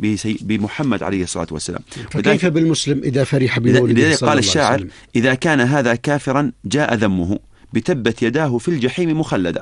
بمحمد عليه الصلاة والسلام. فكيف بالمسلم إذا فرح بمولده؟ قال الشاعر: إذا كان هذا كافرا جاء ذمه بتبت يداه في الجحيم مخلدا.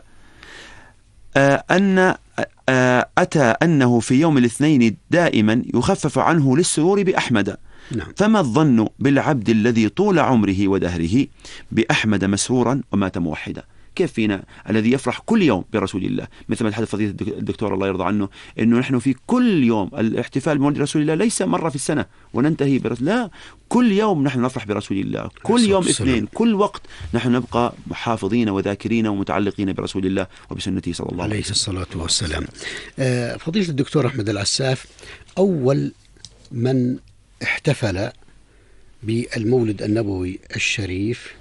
أتى أنه في يوم الاثنين دائما يخفف عنه للسرور بأحمد. فما الظن بالعبد الذي طول عمره ودهره بأحمد مسرورا ومات موحدا؟ كيف فينا الذي يفرح كل يوم برسول الله، مثل ما تحدث فضيلة الدكتور الله يرضى عنه، إنه نحن في كل يوم الاحتفال بمولد رسول الله ليس مرة في السنة وننتهي برسول، لا، كل يوم نحن نفرح برسول الله، كل يوم اثنين، كل وقت نحن نبقى محافظين وذاكرين ومتعلقين برسول الله وبسنته صلى الله عليه الصلاة والسلام. فضيلة الدكتور أحمد العساف، أول من احتفل بالمولد النبوي الشريف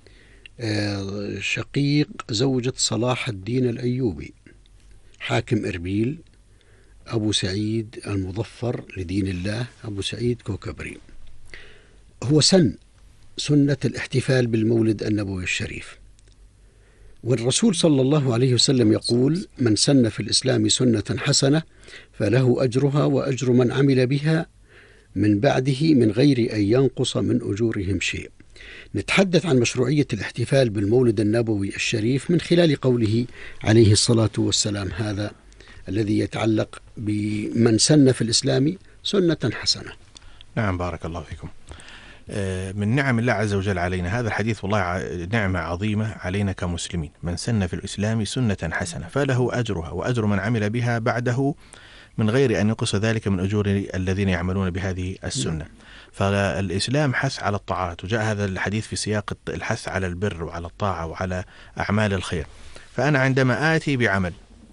شقيق زوجة صلاح الدين الأيوبي، حاكم إربيل، أبو سعيد المظفر لدين الله، أبو سعيد كوكبري. هو سنة الاحتفال بالمولد النبوي الشريف، والرسول صلى الله عليه وسلم يقول: من سن في الإسلام سنة حسنة فله أجرها وأجر من عمل بها من بعده من غير أن ينقص من أجورهم شيء. نتحدث عن مشروعية الاحتفال بالمولد النبوي الشريف من خلال قوله عليه الصلاة والسلام هذا الذي يتعلق بمن سن في الإسلام سنة حسنة. نعم، بارك الله فيكم. من نعم الله عز وجل علينا هذا الحديث، والله نعمة عظيمة علينا كمسلمين. من سن في الإسلام سنة حسنة فله أجرها وأجر من عمل بها بعده من غير أن ينقص ذلك من أجور الذين يعملون بهذه السنة. فالإسلام حث على الطاعات، وجاء هذا الحديث في سياق الحث على البر وعلى الطاعة وعلى أعمال الخير. فأنا عندما آتي بعمل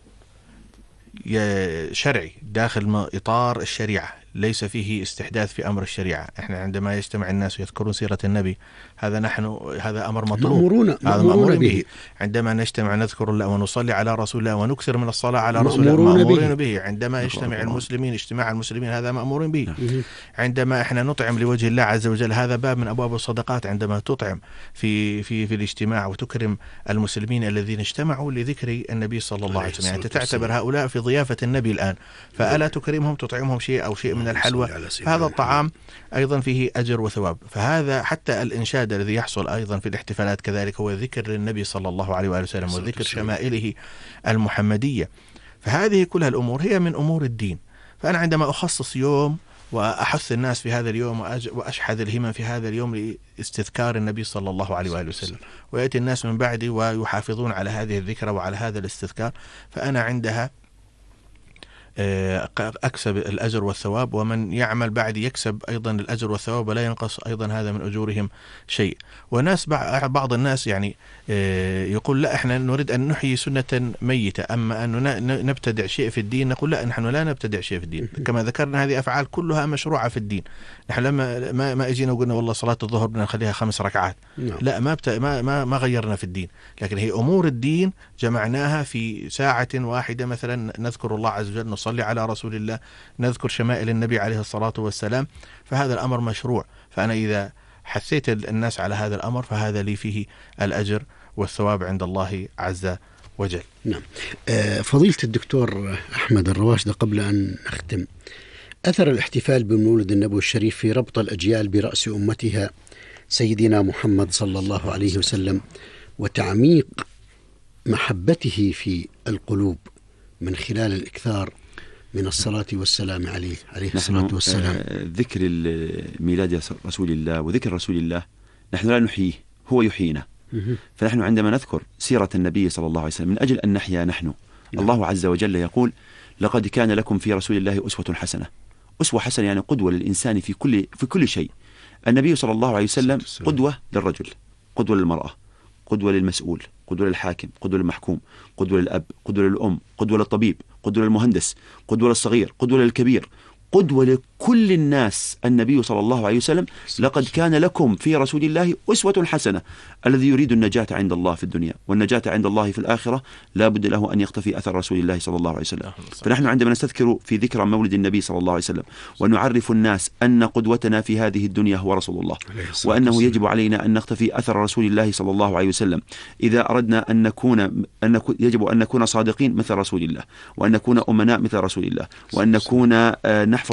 شرعي داخل إطار الشريعة ليس فيه استحداث في أمر الشريعة، إحنا عندما يجتمع الناس يذكرون سيرة النبي هذا أمر مطلوب، هذا مأمور به. عندما نجتمع نذكر الله ونصلي على رسول الله ونكثر من الصلاة على رسول الله مأمورين به. عندما يجتمع المسلمين اجتماع المسلمين هذا مأمور به. عندما إحنا نطعم لوجه الله عز وجل هذا باب من أبواب الصدقات، عندما تطعم في الاجتماع وتكرم المسلمين الذين اجتمعوا لذكر النبي صلى الله عليه وسلم، يعني تعتبر هؤلاء في ضيافة النبي الآن، فألا تكرمهم تطعمهم شيء أو شيء من الحلوى؟ هذا الطعام أيضا فيه أجر وثواب. فهذا حتى الإنشاد الذي يحصل أيضا في الاحتفالات كذلك هو ذكر للنبي صلى الله عليه وآله وسلم وذكر شمائله المحمدية. فهذه كلها الأمور هي من أمور الدين. فأنا عندما أخصص يوم وأحث الناس في هذا اليوم وأشحذ الهمم في هذا اليوم لاستذكار النبي صلى الله عليه وآله وسلم، ويأتي الناس من بعدي ويحافظون على هذه الذكرى وعلى هذا الاستذكار، فأنا عندها أكسب الأجر والثواب، ومن يعمل بعد يكسب أيضا الأجر والثواب ولا ينقص أيضا هذا من أجورهم شيء. وناس بعض الناس يعني يقول لا إحنا نريد أن نحيي سنة ميتة، أما أن نبتدع شيء في الدين نقول لا، نحن لا نبتدع شيء في الدين. كما ذكرنا هذه أفعال كلها مشروعة في الدين. نحن لما ما اجينا وقلنا والله صلاة الظهر بدنا نخليها 5 ركعات، لا، ما غيرنا في الدين، لكن هي أمور الدين جمعناها في ساعة واحدة. مثلا نذكر الله عز وجل، نصلي على رسول الله، نذكر شمائل النبي عليه الصلاة والسلام، فهذا الأمر مشروع. فأنا إذا حثيت الناس على هذا الأمر فهذا لي فيه الأجر والثواب عند الله عز وجل. نعم. فضيلة الدكتور أحمد الرواشد، قبل أن نختم، أثر الاحتفال بالمولد النبوي الشريف في ربط الأجيال برأس أمتها سيدنا محمد صلى الله عليه وسلم وتعميق محبته في القلوب من خلال الإكثار من الصلاة والسلام عليه الصلاة والسلام. ذكر ميلاد رسول الله وذكر رسول الله نحن لا نحييه، هو يحيينا. فنحن عندما نذكر سيرة النبي صلى الله عليه وسلم من أجل أن نحيا نحن. الله عز وجل يقول: لقد كان لكم في رسول الله أسوة حسنة. أسوة حسنة يعني قدوة للإنسان في كل شيء. النبي صلى الله عليه وسلم قدوة للرجل، قدوة للمرأة، قدوة للمسؤول، قدوة للحاكم، قدوة للمحكوم، قدوة للأب، قدوة للأم، قدوة للطبيب، قدوة للمهندس، قدوة للصغير، قدوة للكبير، قدوة لكل الناس. النبي صلى الله عليه وسلم: لقد كان لكم في رسول الله أسوة حسنة. الذي يريد النجاة عند الله في الدنيا والنجاة عند الله في الآخرة لا بد له أن يقتفي أثر رسول الله صلى الله عليه وسلم. فنحن عندما نستذكر في ذكرى مولد النبي صلى الله عليه وسلم ونعرف الناس أن قدوتنا في هذه الدنيا هو رسول الله، وأنه يجب علينا أن نقتفي أثر رسول الله صلى الله عليه وسلم. إذا أردنا أن يجب أن نكون صادقين مثل رسول الله، وأن نكون أمناء مثل رسول الله، وأن نكون نحفظ